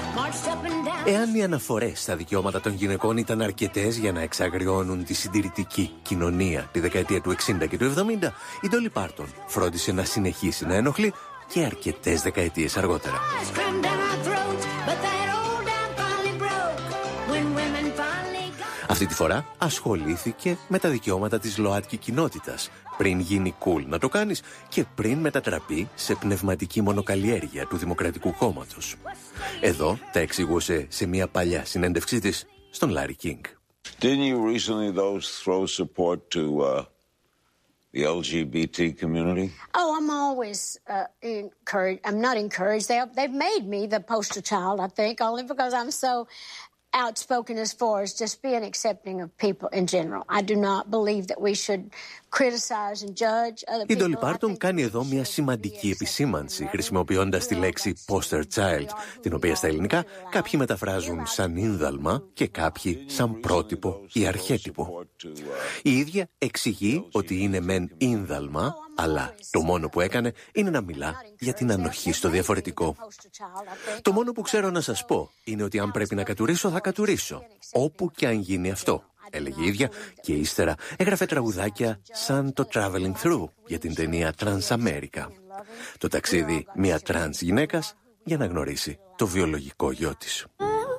Εάν οι αναφορές στα δικαιώματα των γυναικών ήταν αρκετές για να εξαγριώνουν τη συντηρητική κοινωνία τη δεκαετία του 60 και του 70, η Ντόλι Πάρτον φρόντισε να συνεχίσει να ενοχλεί και αρκετές δεκαετίες αργότερα. Αυτή τη φορά ασχολήθηκε με τα δικαιώματα της ΛΟΑΤΚΙ κοινότητας, πριν γίνει cool να το κάνεις και πριν μετατραπεί σε πνευματική μονοκαλλιέργεια του Δημοκρατικού Κόμματος. Εδώ τα εξηγούσε σε μια παλιά συνέντευξή της στον Λάρι Κίνγκ. Didn't you recently throw support to the LGBT community? Oh, I'm always encouraged. I'm not encouraged. They've made me the poster child, I think, only because I'm so outspoken as far as just being accepting of people in general. I do not believe that we should criticize and judge other people. Η Ντόλι Πάρτον κάνει εδώ μια σημαντική επισήμανση χρησιμοποιώντας τη λέξη poster child, την οποία στα ελληνικά κάποιοι μεταφράζουν σαν ίνδαλμα και κάποιοι σαν πρότυπο ή αρχέτυπο. Η ίδια εξηγεί ότι είναι μεν ίνδαλμα, αλλά το μόνο που έκανε είναι να μιλά για την ανοχή στο διαφορετικό. Το μόνο που ξέρω να σας πω είναι ότι αν πρέπει να κατουρίσω, θα κατουρίσω, όπου και αν γίνει αυτό, έλεγε η ίδια, και ύστερα έγραφε τραγουδάκια σαν το Traveling Through για την ταινία Transamerica. Το ταξίδι μια τρανς γυναίκας για να γνωρίσει το βιολογικό γιο της.